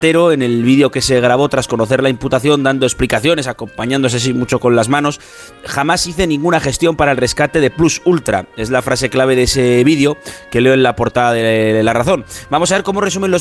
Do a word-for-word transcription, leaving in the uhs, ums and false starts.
Pero en el vídeo que se grabó tras conocer la imputación, dando explicaciones, acompañándose así mucho con las manos, jamás hice ninguna gestión para el rescate de Plus Ultra. Es la frase clave de ese vídeo que leo en la portada de La Razón. Vamos a ver cómo resumen los